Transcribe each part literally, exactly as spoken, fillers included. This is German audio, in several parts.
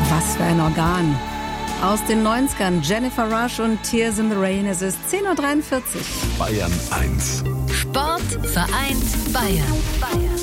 Was für ein Organ. Aus den neunzigern Jennifer Rush und Tears in the Rain. Es ist zehn Uhr dreiundvierzig. Bayern eins. Sport vereint Bayern. Bayern.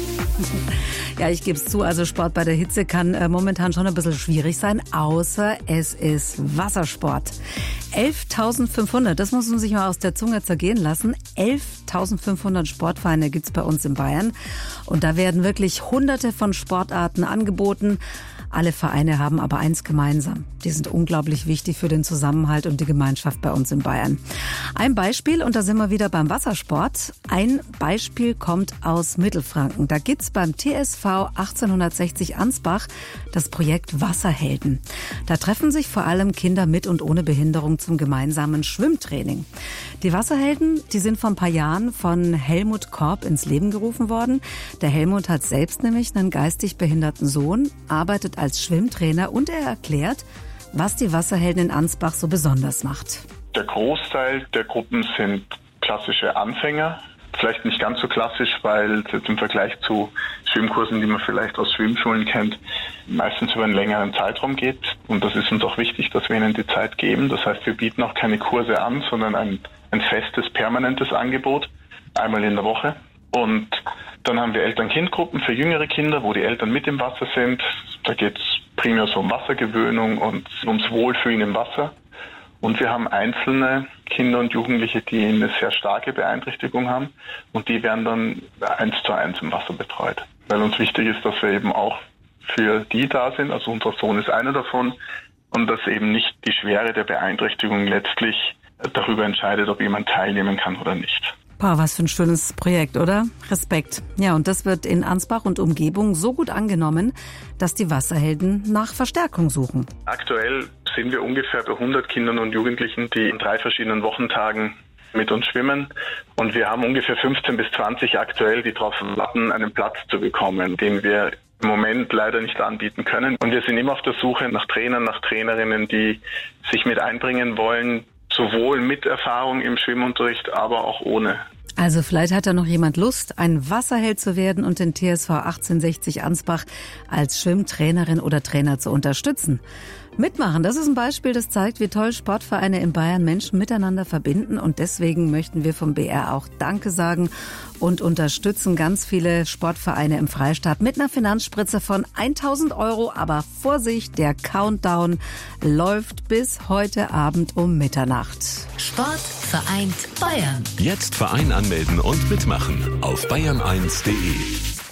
Ja, ich gebe es zu, also Sport bei der Hitze kann äh, momentan schon ein bisschen schwierig sein, außer es ist Wassersport. elftausendfünfhundert, das muss man sich mal aus der Zunge zergehen lassen. elftausendfünfhundert Sportvereine gibt's bei uns in Bayern. Und da werden wirklich hunderte von Sportarten angeboten. Alle Vereine haben aber eins gemeinsam. Die sind unglaublich wichtig für den Zusammenhalt und die Gemeinschaft bei uns in Bayern. Ein Beispiel, und da sind wir wieder beim Wassersport. Ein Beispiel kommt aus Mittelfranken. Da gibt's beim T S V achtzehnhundertsechzig Ansbach das Projekt Wasserhelden. Da treffen sich vor allem Kinder mit und ohne Behinderung zum gemeinsamen Schwimmtraining. Die Wasserhelden, die sind vor ein paar Jahren von Helmut Korb ins Leben gerufen worden. Der Helmut hat selbst nämlich einen geistig behinderten Sohn, arbeitet als Schwimmtrainer und er erklärt, was die Wasserhelden in Ansbach so besonders macht. Der Großteil der Gruppen sind klassische Anfänger. Vielleicht nicht ganz so klassisch, weil es im Vergleich zu Schwimmkursen, die man vielleicht aus Schwimmschulen kennt, meistens über einen längeren Zeitraum geht. Und das ist uns auch wichtig, dass wir ihnen die Zeit geben. Das heißt, wir bieten auch keine Kurse an, sondern ein, ein festes, permanentes Angebot, einmal in der Woche. Und dann haben wir Eltern-Kind-Gruppen für jüngere Kinder, wo die Eltern mit im Wasser sind. Da geht es primär so um Wassergewöhnung und ums Wohlfühlen im Wasser. Und wir haben einzelne Kinder und Jugendliche, die eine sehr starke Beeinträchtigung haben. Und die werden dann eins zu eins im Wasser betreut. Weil uns wichtig ist, dass wir eben auch für die da sind. Also unser Sohn ist einer davon. Und dass eben nicht die Schwere der Beeinträchtigung letztlich darüber entscheidet, ob jemand teilnehmen kann oder nicht. Boah, was für ein schönes Projekt, oder? Respekt. Ja, und das wird in Ansbach und Umgebung so gut angenommen, dass die Wasserhelden nach Verstärkung suchen. Aktuell sind wir ungefähr bei hundert Kindern und Jugendlichen, die in drei verschiedenen Wochentagen mit uns schwimmen. Und wir haben ungefähr fünfzehn bis zwanzig aktuell, die darauf warten, einen Platz zu bekommen, den wir im Moment leider nicht anbieten können. Und wir sind immer auf der Suche nach Trainern, nach Trainerinnen, die sich mit einbringen wollen, sowohl mit Erfahrung im Schwimmunterricht, aber auch ohne. Also vielleicht hat da noch jemand Lust, ein Wasserheld zu werden und den T S V achtzehnhundertsechzig Ansbach als Schwimmtrainerin oder Trainer zu unterstützen. Mitmachen, das ist ein Beispiel, das zeigt, wie toll Sportvereine in Bayern Menschen miteinander verbinden. Und deswegen möchten wir vom B R auch Danke sagen und unterstützen ganz viele Sportvereine im Freistaat mit einer Finanzspritze von tausend Euro. Aber Vorsicht, der Countdown läuft bis heute Abend um Mitternacht. Sport vereint Bayern. Jetzt Verein anmelden und mitmachen auf bayern eins punkt de.